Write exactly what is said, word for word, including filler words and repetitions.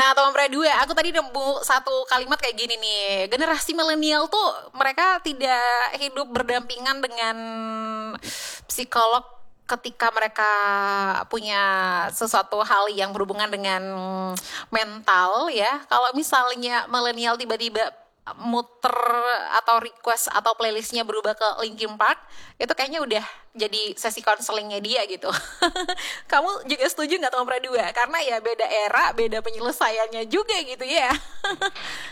Nah, Tom Pradua, aku tadi nemu satu kalimat kayak gini nih. Generasi milenial tuh mereka tidak hidup berdampingan dengan psikolog ketika mereka punya sesuatu hal yang berhubungan dengan mental ya. Kalau misalnya milenial tiba-tiba muter atau request atau playlistnya berubah ke Linkin Park, itu kayaknya udah jadi sesi konselingnya dia gitu. Kamu juga setuju nggak Tom Pradua? Karena ya beda era, beda penyelesaiannya juga gitu ya.